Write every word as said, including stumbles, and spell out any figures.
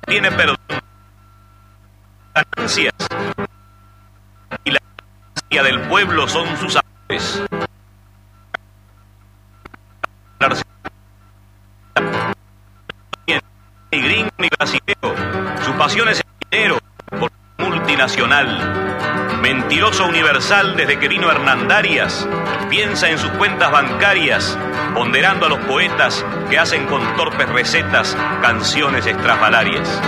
tiene perdón. Ganancias y la ganancia del pueblo son sus amores. Ni gringo ni brasilero, su pasión es el dinero, por multinacional. Mentiroso universal desde que vino Hernandarias, piensa en sus cuentas bancarias, ponderando a los poetas que hacen con torpes recetas canciones estrafalarias.